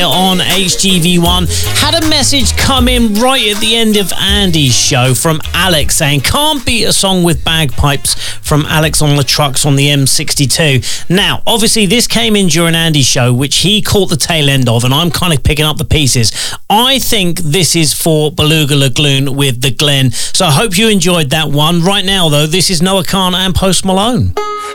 on HGV1. Had a message come in right at the end of Andy's show from Alex saying, can't beat a song with bagpipes from Alex on the Trucks on the M62. Now, obviously this came in during Andy's show, which he caught the tail end of, and I'm kind of picking up the pieces. I think this is for Beluga Lagoon with the Glen, so I hope you enjoyed that one. Right now though, this is Noah Kahan and Post Malone.